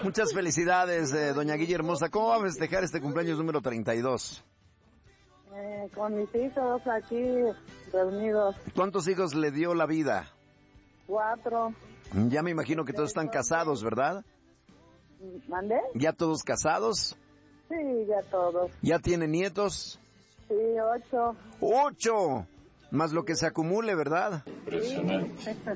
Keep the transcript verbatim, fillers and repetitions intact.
Muchas felicidades, eh, doña Guilla hermosa. ¿Cómo va a festejar este cumpleaños número treinta y dos? Eh, con mis hijos aquí reunidos. ¿Cuántos hijos le dio la vida? Cuatro. Ya me imagino que todos están casados, ¿verdad? ¿Mandé? ¿Ya todos casados? Sí, ya todos. ¿Ya tienen nietos? Sí, ocho. ¡Ocho! Más lo que se acumule, ¿verdad? Sí.